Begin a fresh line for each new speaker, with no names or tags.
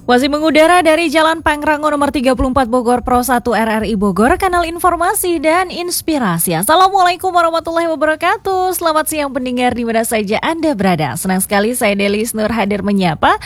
Masih mengudara dari Jalan Pangrango nomor 34 Bogor Pro 1 RRI Bogor, kanal informasi dan inspirasi. Assalamualaikum warahmatullahi wabarakatuh. Selamat siang pendengar di mana saja Anda berada. Senang sekali saya Delis Nur hadir menyapa